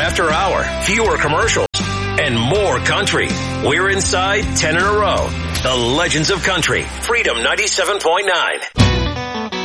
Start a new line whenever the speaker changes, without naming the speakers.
after hour, fewer commercials, and more country. We're inside 10 in a row. The Legends of Country. Freedom 97.9.